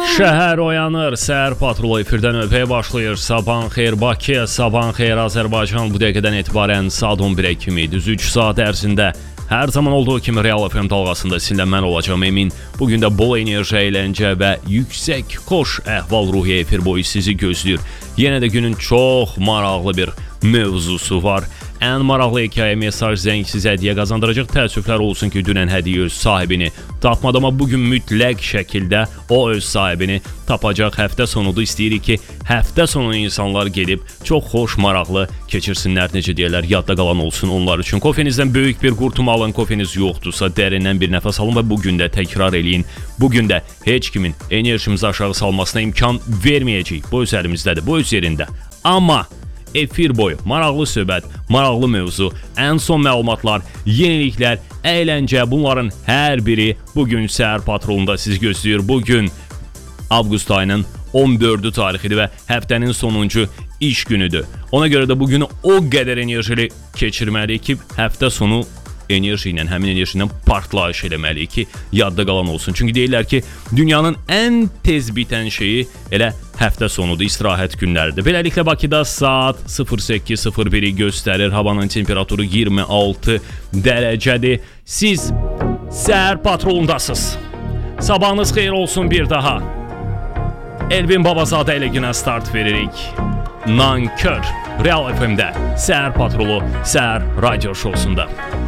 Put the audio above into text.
Şəhər oyanır, səhər patrolu efirdən növbəyə başlayır. Sabahın xeyir Bakı, sabahın xeyir Azərbaycan. Bu dəqiqədən etibarən saat 11-ə kimi düz 3 saat ərzində hər zaman olduğu kimi Real FM dalğasında sizinlə mən olacağım Emin. Bugün də bol enerji, əyləncə və yüksək, xoş əhval-ruhiyyə efir boyu sizi gözləyir. Yenə də günün çox maraqlı bir mövzusu var. Ən maraqlı hekayə, mesaj, zəngsiz hədiyyə qazandıracaq. Təəssüflər olsun ki, dünən hədiyyə öz sahibini tapmadı, amma bugün mütləq şəkildə o öz sahibini tapacaq. Həftə sonu da istəyirik ki, həftə sonu insanlar gedib çox xoş, maraqlı keçirsinlər, necə deyirlər, yadda qalan olsun onlar üçün. Kofenizdən böyük bir qurtum alın, kofeniz yoxdursa dərindən bir nəfəs alın və bugün də təkrar eləyin. Bugün də heç kimin enerjimizi aşağı salmasına imkan verməyəcəyik. Bu öz əlimizdədir, bu öz yerində. Amma efir boyu maraqlı söhbət, maraqlı mövzu, ən son məlumatlar, yeniliklər, əyləncə, bunların hər biri bugün səhər patrolunda sizi gözləyir. Bugün avqust ayının 14-cü tarixidir və həftənin sonuncu iş günüdür. Ona görə də bugünü o qədər enerjili keçirməliyik ki, həftə sonu enerji ilə, həmin enerji ilə partlayış eləməliyik ki, yadda qalan olsun. Çünki deyirlər ki, dünyanın ən tez bitən şeyi elə həftə sonudur, istirahət günləridir. Beləliklə Bakıda saat 08:01-i göstərir, havanın temperaturu 26 dərəcədir. Siz səhər patrolundasınız. Sabahınız xeyir olsun bir daha. Elvin Babazadə ilə günə start veririk. Nankör Real FM-də səhər patrolu, səhər radio şousunda.